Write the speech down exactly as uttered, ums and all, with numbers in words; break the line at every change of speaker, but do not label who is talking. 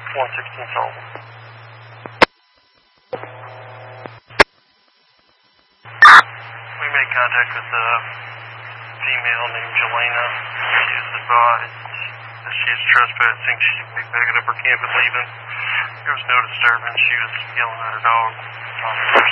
one sixteen Sullivan. We made contact with a female named Jelena. She was advised that she is trespassing. She should be backing up her camp and leaving. There was no disturbance. She was yelling at her dog.